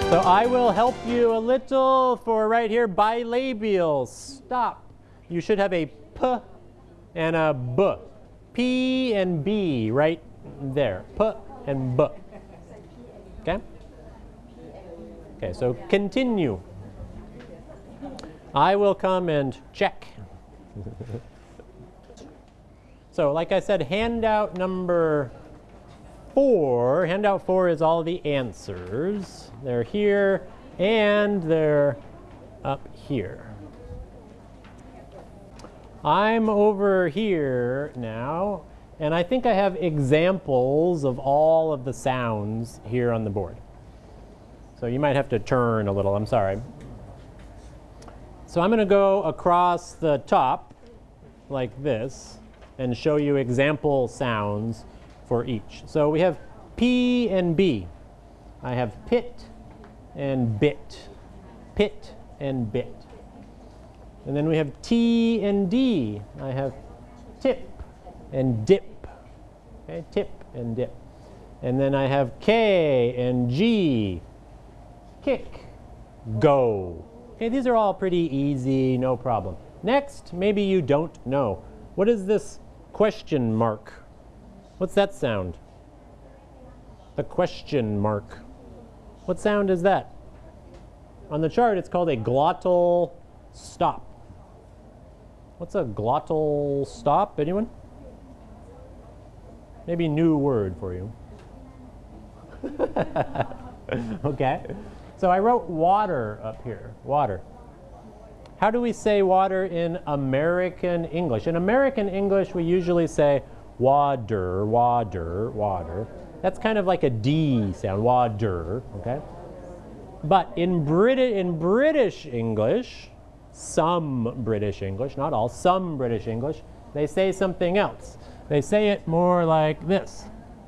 So I will help you a little for right here, bilabial, stop. You should have a P and a B. P and B right there, P and B. Okay? Okay, so continue. I will come and check. So like I said, handout number 4. Handout 4 is all the answers. They're here and they're up here. I'm over here now, and I think I have examples of all of the sounds here on the board. So you might have to turn a little, I'm sorry. So I'm going to go across the top like this and show you example sounds for each. So we have P and B. I have pit and bit, pit and bit. And then we have T and D. I have tip and dip, okay, tip and dip. And then I have K and G, kick, go. Okay, these are all pretty easy, no problem. Next, maybe you don't know. What is this question mark? What's that sound? The question mark. What sound is that? On the chart, it's called a glottal stop. What's a glottal stop? Anyone? Maybe new word for you. Okay. So I wrote water up here. Water. How do we say water in American English? In American English, we usually say water, water, water. That's kind of like a D sound, water, okay? But in British English, some British English, not all, some British English, they say something else. They say it more like this.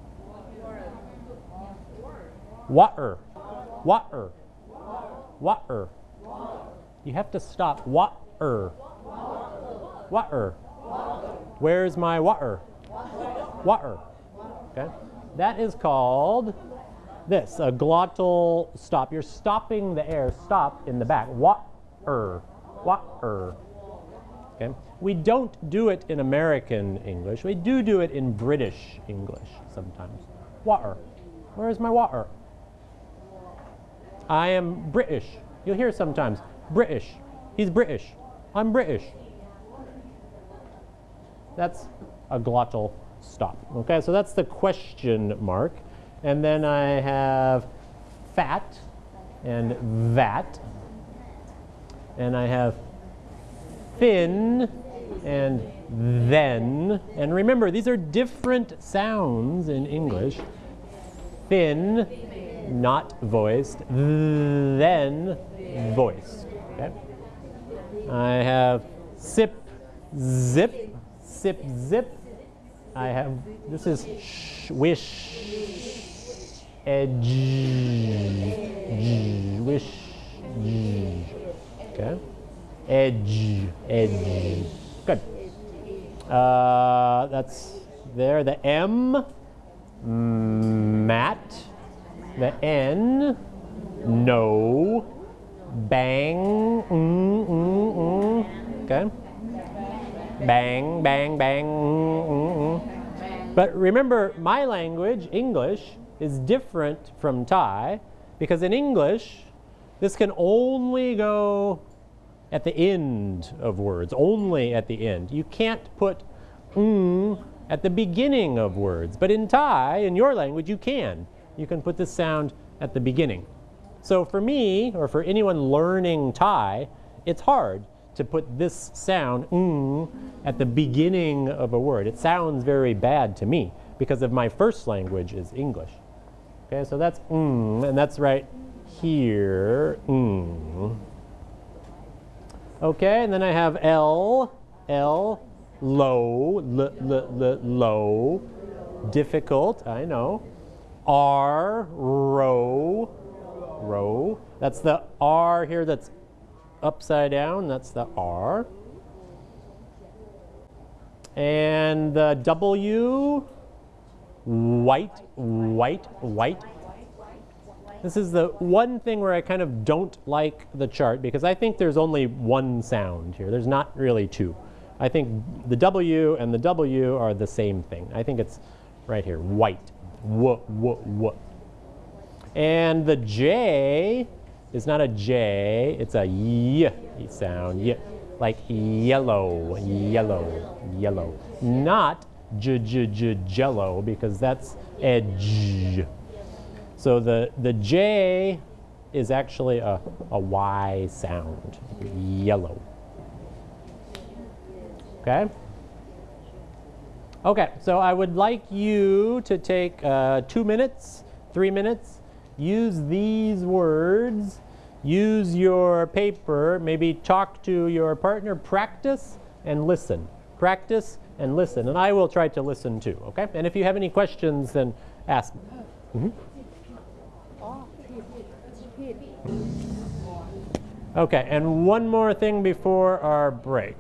Water, water, water. You have to stop. Water, water. Where's my water? Water. Okay? That is called this, a glottal stop. You're stopping the air, stop in the back. Water, water. Okay? We don't do it in American English. We do it in British English sometimes. Water. Where's my water? I am British. You'll hear sometimes, British. He's British. I'm British. That's a glottal stop. Okay, so that's the question mark. And then I have fat and vat. And I have thin and then. And remember, these are different sounds in English. Thin, not voiced. Then, voiced. Okay? I have sip, zip, sip, zip. I have, this is wish, edge, wish, okay? Edge, edge. Good. That's there. The M, mat. The N, no. Bang, okay? Bang, bang, bang, But remember, my language, English, is different from Thai, because in English, this can only go at the end of words, only at the end. You can't put at the beginning of words. But in Thai, in your language, you can. You can put this sound at the beginning. So for me, or for anyone learning Thai, it's hard to put this sound at the beginning of a word. It sounds very bad to me because of my first language is English. Okay, so that's and that's right here. Okay, and then I have L, L, low, low, difficult, I know. R, row, row. That's the R here that's upside down, that's the R. And the W, white, white, white. This is the one thing where I kind of don't like the chart because I think there's only one sound here. There's not really two. I think the W and the W are the same thing. I think it's right here, white. W, w, w. And the J is not a J, it's a Y sound. Y, like yellow, yellow, yellow. Not j, j, j, jello, because that's edge. So the J is actually a Y sound, yellow. Okay? Okay, so I would like you to take 2 minutes, 3 minutes, use these words, use your paper, maybe talk to your partner, practice and listen. Practice and listen, and I will try to listen too, okay? And if you have any questions, then ask me. Mm-hmm. Okay, and one more thing before our break.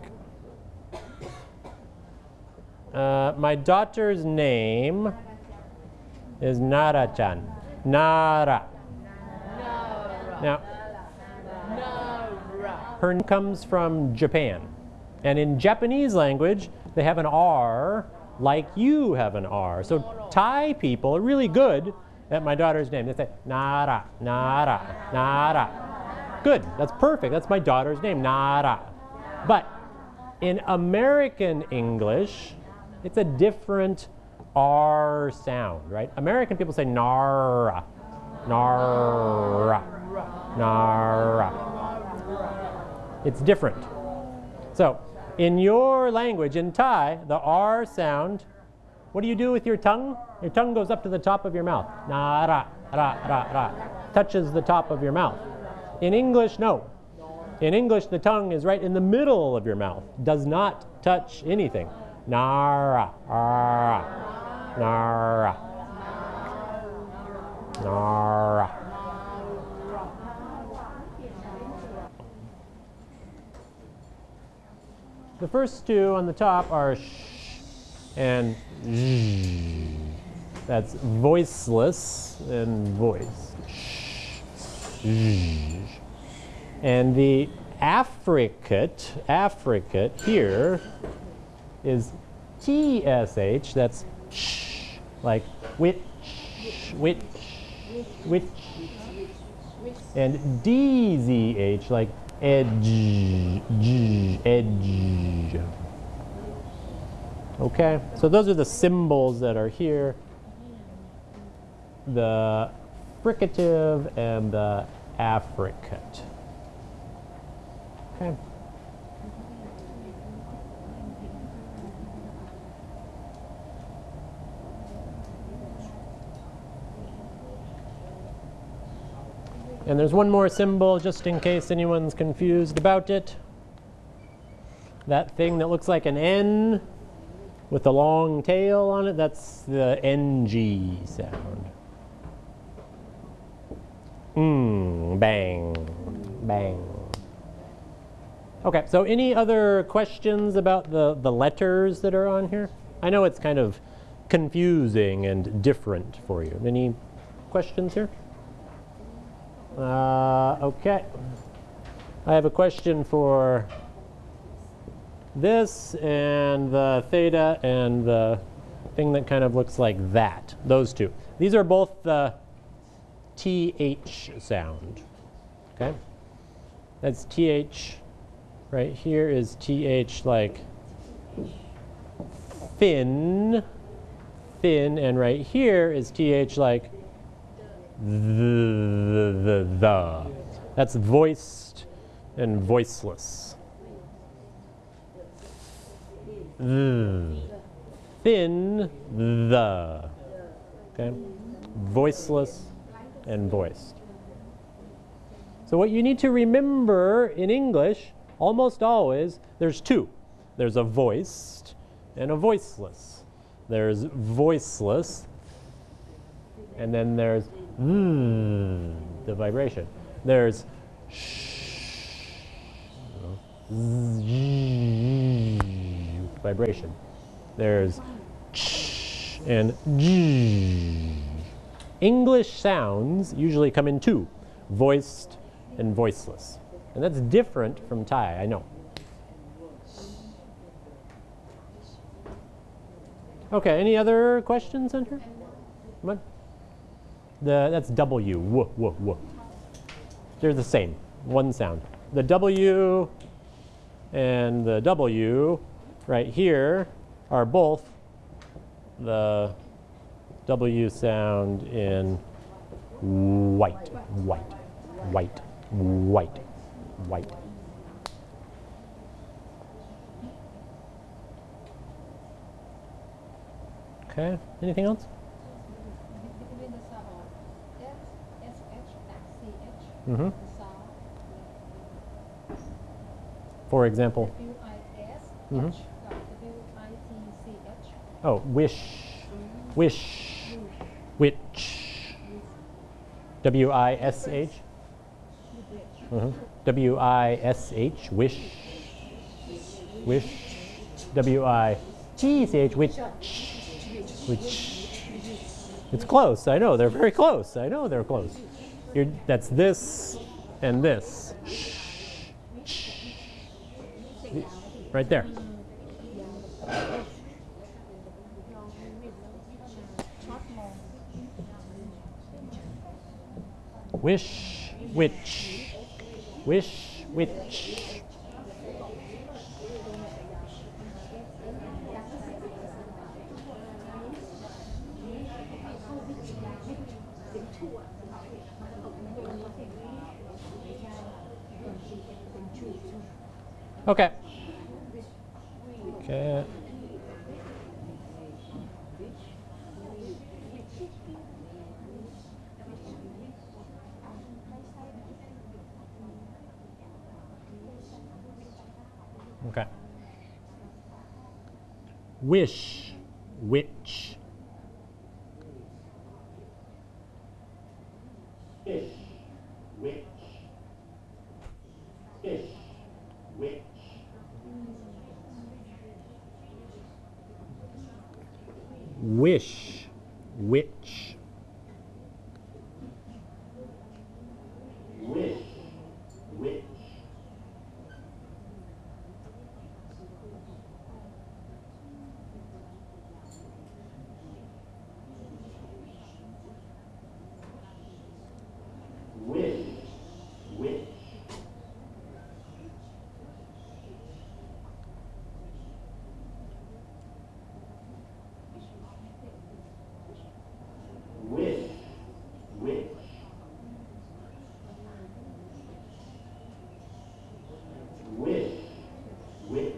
My daughter's name is Nara-chan. Nara. Now, her name comes from Japan. And in Japanese language, they have an R like you have an R. So Thai people are really good at my daughter's name. They say, Nara, Nara, Nara. Good, that's perfect. That's my daughter's name, Nara. But in American English, it's a different R sound, right? American people say Nara, Nara, Nara. It's different. So, in your language, in Thai, the R sound, what do you do with your tongue? Your tongue goes up to the top of your mouth. Nara, ra, ra, ra. Touches the top of your mouth. In English, no. In English, the tongue is right in the middle of your mouth. Does not touch anything. Nara, ra, nara, nara. The first two on the top are sh and zh. That's voiceless and voice. Sh, zh. And the affricate here is TSH, that's sh, like which, which, which. And DZH, like edge, edge. Okay, so those are the symbols that are here. The fricative and the affricate. Okay. And there's one more symbol, just in case anyone's confused about it. That thing that looks like an N with a long tail on it, that's the NG sound. Bang, bang. Okay, so any other questions about the letters that are on here? I know it's kind of confusing and different for you. Any questions here? Okay. I have a question for this and the theta and the thing that kind of looks like that. Those two. These are both the TH sound. Okay? That's TH. Right here is TH like thin, thin, and right here is TH like the. That's voiced and voiceless. Thin, the. Okay? Voiceless and voiced. So what you need to remember in English, almost always, there's two. There's a voiced and a voiceless. There's voiceless, and then there's the vibration. There's vibration. There's and English sounds usually come in two, voiced and voiceless. And that's different from Thai, I know. Okay, any other questions in here? Come on. That's W, w, w, w. They're the same, one sound. The W and the W right here are both the W sound in white, white, white, white, white. Okay, anything else? Between the sound of S, SH, CH, Mm-hmm. the sound For example, WISH, Mhm. WITCH. oh, wish, wish, which, W-I-S-H. Mm-hmm. W-I-S-H, wish, wish, W-I-T-C-H, which. It's close, I know, they're very close. I know they're close. That's this and this. Right there. Wish, which, wish, which. Okay. Okay. Okay. Wish, which. Fish, which. Fish, which. Wish, which. Wish, which. Wish, which. Wish, which. Wish, which.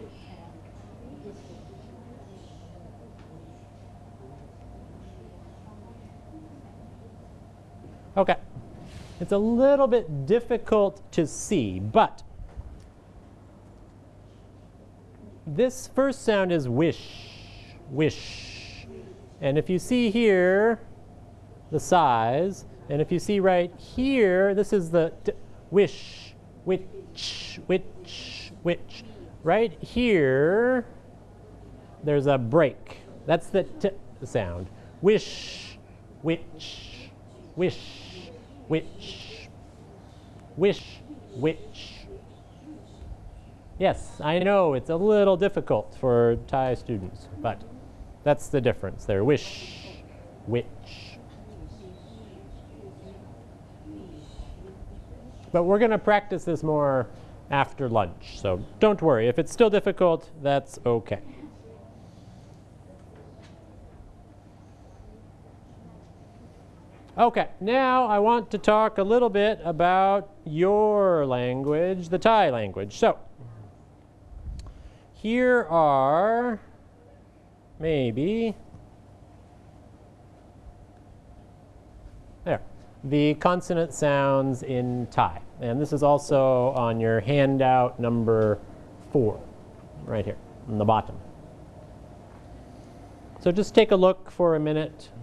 Okay. It's a little bit difficult to see, but this first sound is wish, wish. And if you see here, the size, and if you see right here, this is the wish, which, which, which. Right here, there's a break. That's the t sound. Wish, which, wish, which, wish, which. Yes, I know it's a little difficult for Thai students, but that's the difference there. Wish, which. But we're going to practice this more after lunch, so don't worry. If it's still difficult, that's okay. Okay, now I want to talk a little bit about your language, the Thai language. So, here are maybe, there, the consonant sounds in Thai. And this is also on your handout number 4, right here on the bottom. So just take a look for a minute